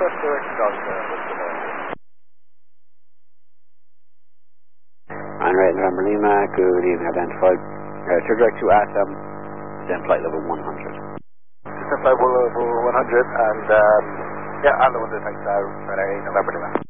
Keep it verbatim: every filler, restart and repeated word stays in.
Southwest direction, Oscar, Western Airways. Right, November Lima, good evening, identified. Uh, Trigger direct to A S M, then flight level one hundred. System flight level one hundred, and um, yeah, I'm the one that takes out Friday, November Lima.